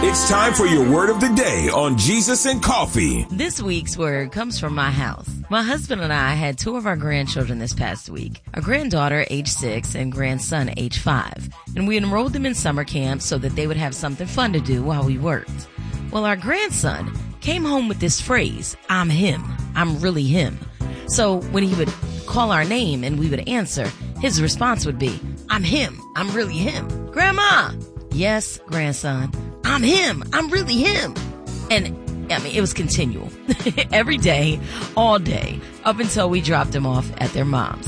It's time for your word of the day on Jesus and Coffee. This week's word comes from my house. My husband and I had two of our grandchildren this past week, a granddaughter age 6 and grandson age 5. And we enrolled them in summer camp so that they would have something fun to do while we worked. Well, our grandson came home with this phrase, "I'm him. I'm really him." So when he would call our name and we would answer, his response would be, "I'm him. I'm really him." "Grandma." "Yes, grandson. I'm him. I'm really him." And it was continual. Every day, all day, up until we dropped them off at their mom's.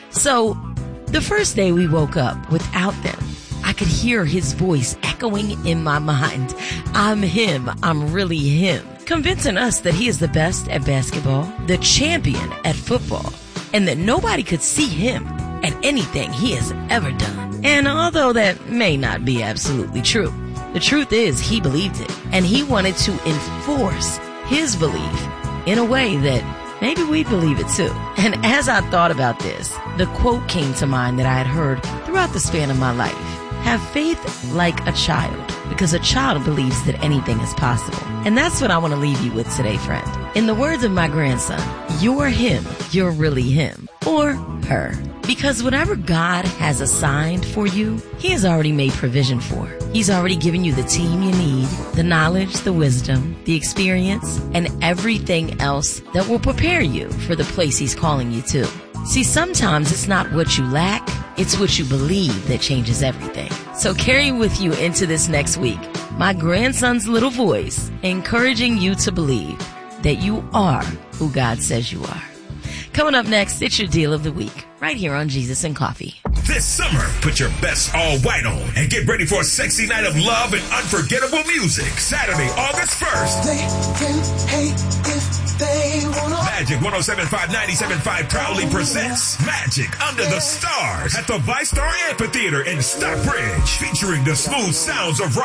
So the first day we woke up without them, I could hear his voice echoing in my mind. "I'm him. I'm really him." Convincing us that he is the best at basketball, the champion at football, and that nobody could see him at anything he has ever done. And although that may not be absolutely true, the truth is he believed it, and he wanted to enforce his belief in a way that maybe we believe it too. And as I thought about this, the quote came to mind that I had heard throughout the span of my life. Have faith like a child, because a child believes that anything is possible. And that's what I want to leave you with today, friend. In the words of my grandson, you're him, you're really him, or her. Because whatever God has assigned for you, he has already made provision for. He's already given you the team you need, the knowledge, the wisdom, the experience, and everything else that will prepare you for the place he's calling you to. See, sometimes it's not what you lack, it's what you believe that changes everything. So carry with you into this next week my grandson's little voice encouraging you to believe that you are who God says you are. Coming up next, it's your deal of the week, right here on Jesus and Coffee. This summer, put your best all white on and get ready for a sexy night of love and unforgettable music. Saturday, August 1st. They can hate if they wanna. Magic 107.5 97.5 proudly presents Magic Under the Stars at the ViStar Amphitheater in Stockbridge, featuring the smooth sounds of